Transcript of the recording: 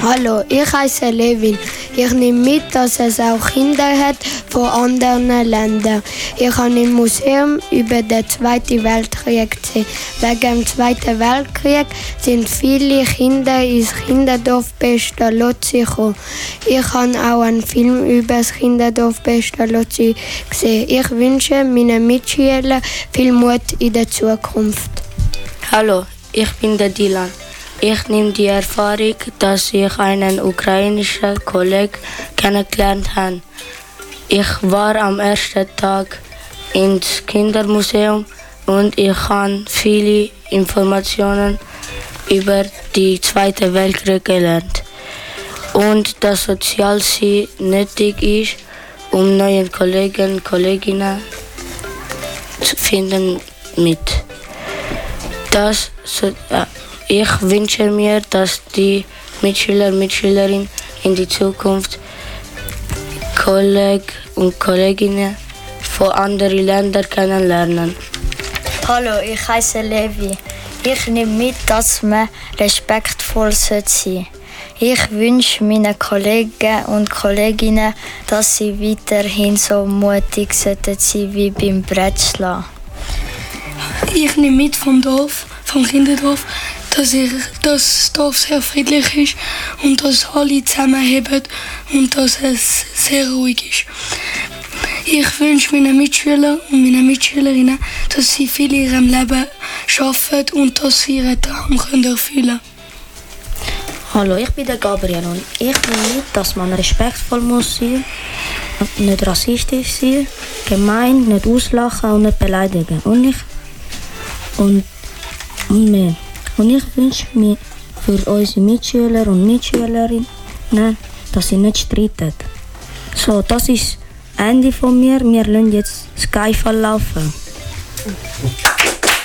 Hallo, ich heiße Levin. Ich nehme mit, dass es auch Kinder hat von anderen Ländern. Ich habe im Museum über den Zweiten Weltkrieg gesehen. Wegen dem Zweiten Weltkrieg sind viele Kinder ins Kinderdorf Pestalozzi gekommen. Ich habe auch einen Film über das Kinderdorf Pestalozzi gesehen. Ich wünsche meinen Mitschülern viel Mut in der Zukunft. Hallo, ich bin der Dylan. Ich nehme die Erfahrung, dass ich einen ukrainischen Kollegen kennengelernt habe. Ich war am ersten Tag ins Kindermuseum und ich habe viele Informationen über den Zweiten Weltkrieg gelernt. Und dass Sozialsein nötig ist, um neue Kollegen und Kolleginnen zu finden mit. Ich wünsche mir, dass die Mitschüler und Mitschülerinnen in die Zukunft Kollegen und Kolleginnen von anderen Ländern kennenlernen. Hallo, ich heiße Levi. Ich nehme mit, dass man respektvoll sein sollte. Ich wünsche meinen Kollegen und Kolleginnen, dass sie weiterhin so mutig sein wie beim Brettschlagen. Ich nehme mit vom Kinderdorf, dass das Dorf sehr friedlich ist und dass alle zusammenhalten und dass es sehr ruhig ist. Ich wünsche meinen Mitschülern und meinen Mitschülerinnen, dass sie viel in ihrem Leben arbeiten und dass sie ihren Traum erfüllen können. Hallo, ich bin der Gabriel und ich nehme mit, dass man respektvoll muss sein, nicht rassistisch sein, gemein, nicht auslachen und nicht beleidigen und mehr. Und ich wünsche mir für unsere Mitschüler und Mitschülerinnen, dass sie nicht streiten. So, das ist das Ende von mir. Wir lassen jetzt Skyfall laufen.